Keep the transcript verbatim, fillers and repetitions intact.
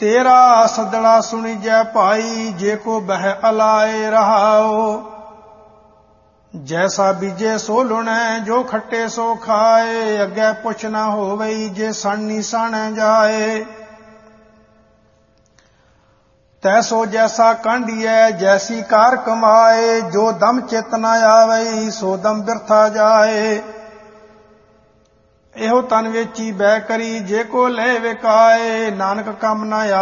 तेरा सदड़ा सुनिजै भाई, जे को बह अलाए रहाओ। जैसा बीजे सो लुणै, जो खट्टे सो खाए। अगे पुछ ना होवई, जे सानी साणै जाए। तैसो जैसा कांडियै, जैसी कार कमाए। जो दम चित न आवई, सो दम बिरथा जाए। ਇਹੋ ਤਨ ਵੇਚੀ ਬੈ ਕਰੀ, ਜੇ ਕੋ ਲੈ ਵਿਕਾਏ। ਨਾਨਕ ਕੰਮ ਨਾ